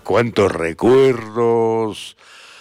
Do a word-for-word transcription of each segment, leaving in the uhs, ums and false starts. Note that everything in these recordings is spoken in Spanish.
cuántos recuerdos.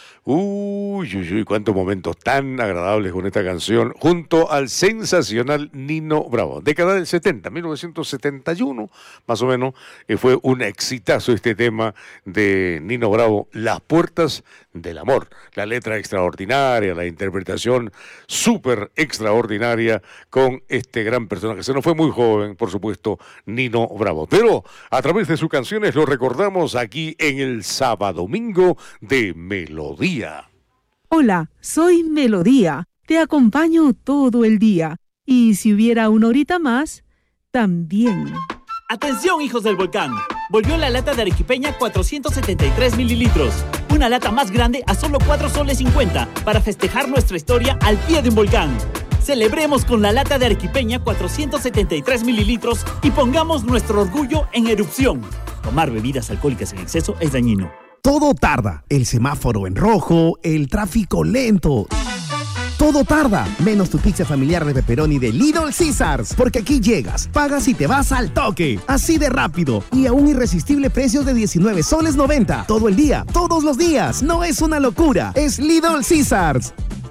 Uy, uy, uy, cuántos momentos tan agradables con esta canción, junto al sensacional Nino Bravo. Década del setenta, mil novecientos setenta y uno, más o menos, eh, fue un exitazo este tema de Nino Bravo, Las Puertas del Amor. La letra extraordinaria, la interpretación súper extraordinaria con este gran personaje. Se nos fue muy joven, por supuesto, Nino Bravo. Pero a través de sus canciones lo recordamos aquí en el Sábado-Domingo de Melodía. Hola, soy Melodía. Te acompaño todo el día. Y si hubiera una horita más, también. ¡Atención, hijos del volcán! Volvió la lata de arequipeña cuatrocientos setenta y tres mililitros. Una lata más grande a solo cuatro soles cincuenta para festejar nuestra historia al pie de un volcán. Celebremos con la lata de arequipeña cuatrocientos setenta y tres mililitros y pongamos nuestro orgullo en erupción. Tomar bebidas alcohólicas en exceso es dañino. Todo tarda, el semáforo en rojo, el tráfico lento. Todo tarda, menos tu pizza familiar de pepperoni de Little Caesars, porque aquí llegas, pagas y te vas al toque, así de rápido y a un irresistible precio de diecinueve soles noventa, todo el día, todos los días. No es una locura, es Little Caesars.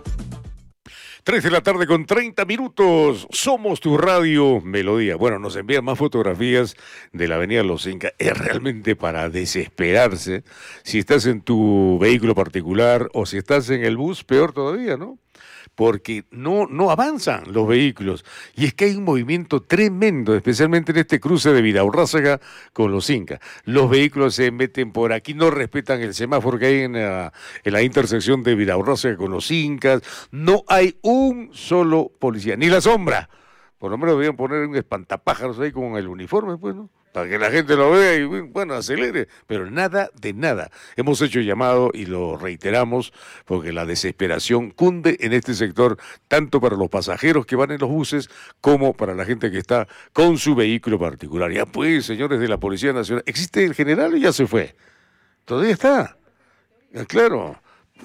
tres de la tarde con treinta minutos, somos tu radio Melodía. Bueno, nos envían más fotografías de la avenida Los Incas. Es realmente para desesperarse. Si estás en tu vehículo particular o si estás en el bus, peor todavía, ¿no? Porque no, no avanzan los vehículos. Y es que hay un movimiento tremendo, especialmente en este cruce de Bidaurrázaga con Los Incas. Los vehículos se meten por aquí, no respetan el semáforo que hay en la, en la intersección de Bidaurrázaga con Los Incas. No hay un solo policía, ni la sombra. Por lo menos deberían poner un espantapájaros ahí con el uniforme, pues, ¿no? Para que la gente lo vea y, bueno, acelere, pero nada de nada. Hemos hecho llamado y lo reiteramos porque la desesperación cunde en este sector, tanto para los pasajeros que van en los buses como para la gente que está con su vehículo particular. Ya pues, señores de la Policía Nacional, ¿existe el general o ya se fue? Todavía está, claro.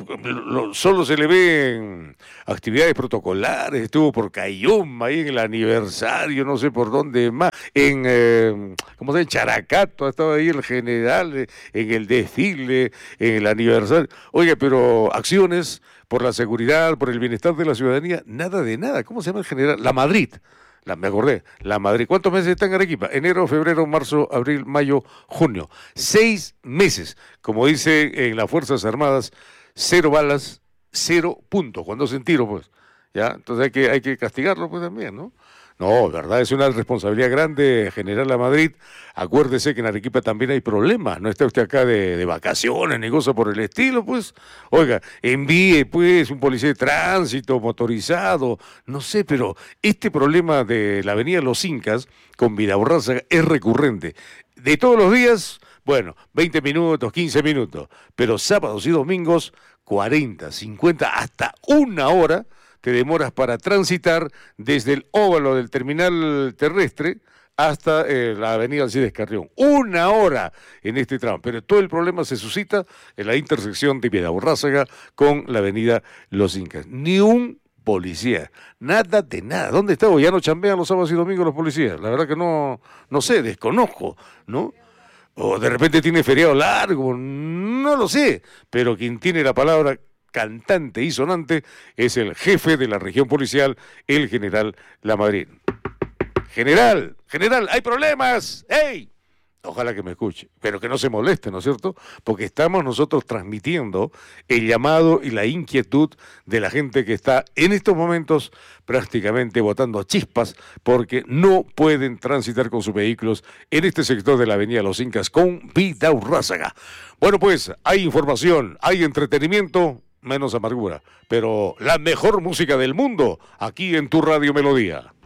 Solo se le ven actividades protocolares, estuvo por Cayoma ahí en el aniversario, no sé por dónde más, en, eh, ¿cómo se llama? Characato, ha estado ahí el general, en el desfile, en el aniversario. Oiga, pero acciones por la seguridad, por el bienestar de la ciudadanía, nada de nada. ¿Cómo se llama el general? La Madrid. La, me acordé, la Madrid. ¿Cuántos meses está en Arequipa? Enero, febrero, marzo, abril, mayo, junio. Seis meses. Como dice en las Fuerzas Armadas, cero balas, cero puntos. Cuando hacen tiro, pues. ¿Ya? Entonces hay que, hay que castigarlo, pues, también, ¿no? No, verdad, es una responsabilidad grande, general La Madrid. Acuérdese que en Arequipa también hay problemas. No está usted acá de, de vacaciones ni cosa por el estilo, pues. Oiga, envíe, pues, un policía de tránsito motorizado. No sé, pero este problema de la avenida Los Incas con Bidaurrázaga es recurrente. De todos los días, bueno, veinte minutos, quince minutos. Pero sábados y domingos, cuarenta, cincuenta, hasta una hora te demoras para transitar desde el óvalo del terminal terrestre hasta eh, la avenida Alcides Carrión. Una hora en este tramo, pero todo el problema se suscita en la intersección de Bidaurrázaga con la avenida Los Incas. Ni un policía, nada de nada. ¿Dónde está? Ya no chambean los sábados y domingos los policías. La verdad que no, no sé, desconozco, ¿no? O de repente tiene feriado largo, no lo sé, pero quien tiene la palabra cantante y sonante es el jefe de la región policial, el general La Madrid. General, general, hay problemas, ¡hey! Ojalá que me escuche, pero que no se moleste, ¿no es cierto? Porque estamos nosotros transmitiendo el llamado y la inquietud de la gente que está en estos momentos prácticamente botando chispas porque no pueden transitar con sus vehículos en este sector de la avenida Los Incas con Bidaurrázaga. Bueno, pues hay información, hay entretenimiento, menos amargura, pero la mejor música del mundo aquí en tu Radio Melodía.